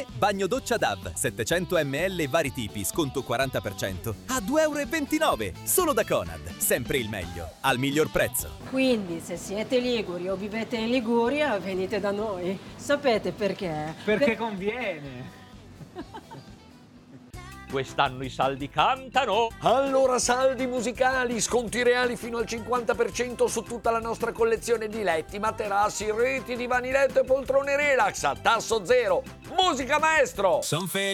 Oppure bagno doccia DAV 700 ml vari tipi, sconto 40% a 2,29 €. Solo da Conad. Sempre il meglio, al miglior prezzo. Quindi se siete liguri o vivete in Liguria, venite da noi. Sapete perché? Perché conviene. Quest'anno i saldi cantano. Allora saldi musicali, sconti reali fino al 50% su tutta la nostra collezione di letti, materassi, reti, divani letto e poltrone relax a tasso zero. Musica maestro!